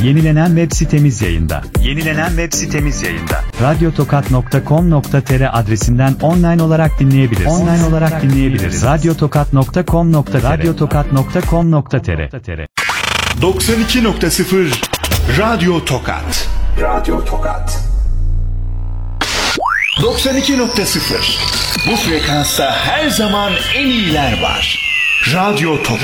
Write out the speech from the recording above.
Yenilenen web sitemiz yayında. Radyotokat.com.tr adresinden online olarak dinleyebilirsiniz. Radyotokat.com.tr 92.0 Radyo Tokat. 92.0 Bu frekansta her zaman en iyiler var. Radyo Tokat.